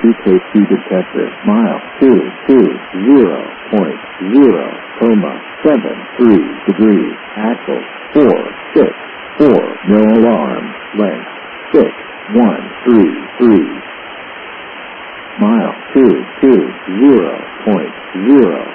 2KC detector. Mile 220.073 degrees. Axle 464. No alarm. Length 6133. Mile 220.0